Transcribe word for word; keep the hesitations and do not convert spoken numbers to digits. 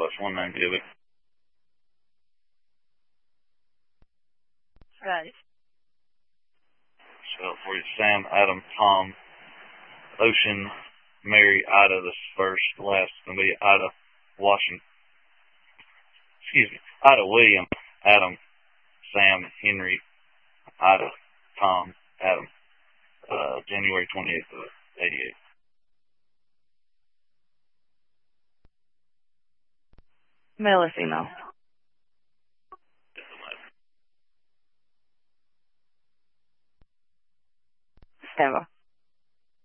slash one nine Buick. Right. Spell it for you. Sam, Adam, Tom, Ocean, Mary, Ida. This is first. The last is going to be Ida, Washington. Excuse me. Ida, William, Adam, Sam, Henry, Ida, Tom, Adam. Uh, January twenty-eighth of eighty-eight. Male or female?